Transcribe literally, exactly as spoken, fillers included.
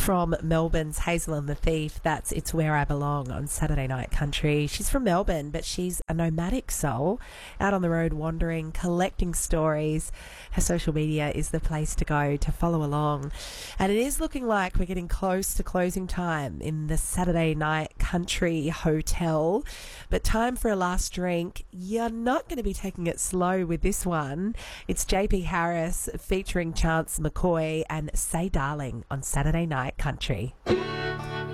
From Melbourne's Hazel and the Thief, that's It's Where I Belong on Saturday Night Country. She's from Melbourne, but she's a nomadic soul, out on the road wandering, collecting stories. Her social media is the place to go to follow along. And it is looking like we're getting close to closing time in the Saturday Night Country Hotel. But time for a last drink. You're not going to be taking it slow with this one. It's J P Harris featuring Chance McCoy and Say Darling on Saturday Night Country.